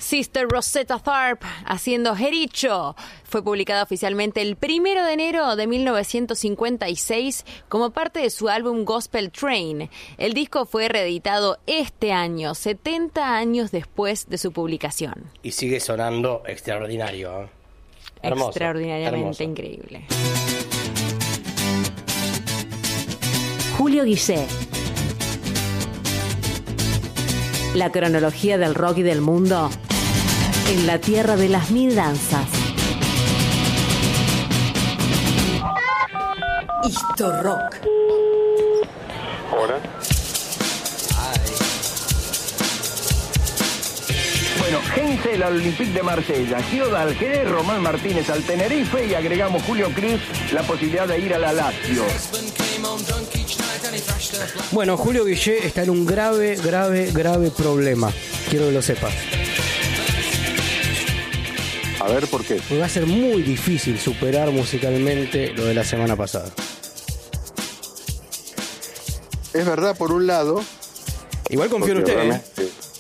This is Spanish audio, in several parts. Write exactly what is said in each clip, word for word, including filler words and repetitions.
Sister Rosetta Tharpe haciendo Jericho. Fue publicada oficialmente el primero de enero de mil novecientos cincuenta y seis como parte de su álbum Gospel Train. El disco fue reeditado este año, setenta años después de su publicación. Y sigue sonando extraordinario, ¿eh? Hermoso, extraordinariamente hermoso. Increíble. Julio Guillé. La cronología del rock y del mundo en la tierra de las mil danzas. Histo Rock. Hola. Bueno, Heinzel al Olympique de Marsella, Gioda al Jerez, Román Martínez al Tenerife y agregamos Julio Cruz la posibilidad de ir a la Lazio. Bueno, Julio Guillé está en un grave, grave, grave problema. Quiero que lo sepas. A ver, ¿por qué? Porque va a ser muy difícil superar musicalmente lo de la semana pasada. Es verdad, por un lado. Igual confío en usted, ¿eh?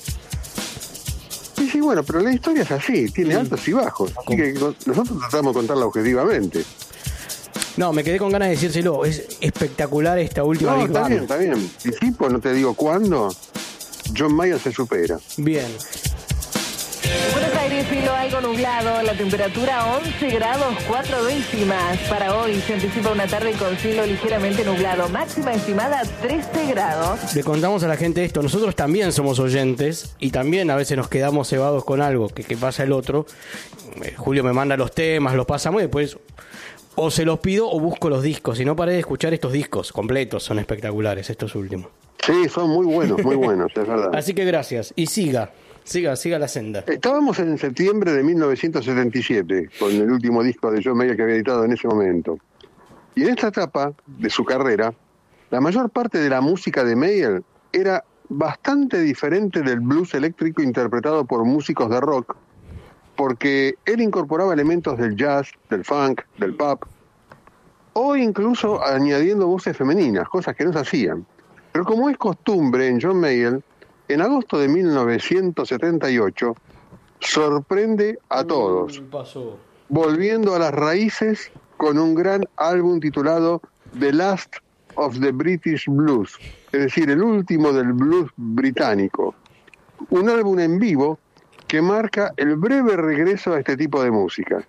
Sí, sí, bueno, pero la historia es así, tiene Mm. altos y bajos. Así ¿Cómo? que nosotros tratamos de contarla objetivamente. No, me quedé con ganas de decírselo. Es espectacular esta última No, Big está Bang. bien, está bien. Y tipo, no te digo cuándo, John Mayer se supera. Bien. Buenos Aires, cielo algo nublado, la temperatura once grados, cuatro décimas. Para hoy se anticipa una tarde con cielo ligeramente nublado, máxima estimada trece grados. Le contamos a la gente esto. Nosotros también somos oyentes y también a veces nos quedamos cebados con algo que, que pasa el otro. Eh, Julio me manda los temas, los pasamos y después o se los pido o busco los discos. Y no paré de escuchar estos discos completos, son espectaculares estos últimos. Sí, son muy buenos, muy buenos, es verdad. Así que gracias. Y siga, siga, siga la senda. Estábamos en septiembre de mil novecientos setenta y siete, con el último disco de John Mayer que había editado en ese momento. Y en esta etapa de su carrera, la mayor parte de la música de Mayer era bastante diferente del blues eléctrico interpretado por músicos de rock, porque él incorporaba elementos del jazz, del funk, del pop, o incluso añadiendo voces femeninas, cosas que no se hacían. Pero como es costumbre en John Mayer, en agosto de mil novecientos setenta y ocho, sorprende a todos, Pasó. volviendo a las raíces con un gran álbum titulado The Last of the British Blues, es decir, el último del blues británico. Un álbum en vivo que marca el breve regreso a este tipo de música.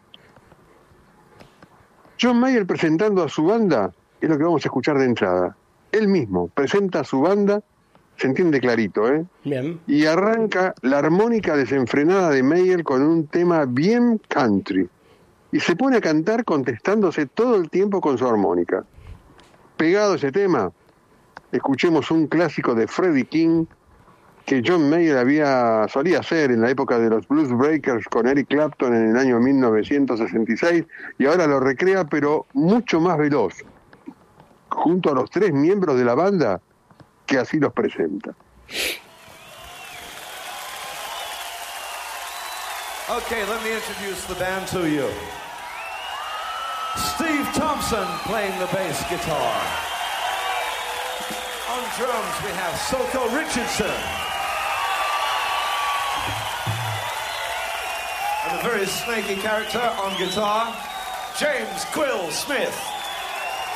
John Mayer presentando a su banda es lo que vamos a escuchar de entrada. Él mismo presenta a su banda, se entiende clarito, ¿eh? Bien. Y arranca la armónica desenfrenada de Mayer con un tema bien country. Y se pone a cantar contestándose todo el tiempo con su armónica. Pegado a ese tema, escuchemos un clásico de Freddie King que John Mayer había solía hacer en la época de los Blues Breakers con Eric Clapton en el año mil novecientos sesenta y seis, y ahora lo recrea pero mucho más veloz, junto a los tres miembros de la banda que así los presenta. Okay, let me introduce the band to you. Steve Thompson playing the bass guitar. On drums we have Soko Richardson. And a very snaky character on guitar, James Quill Smith.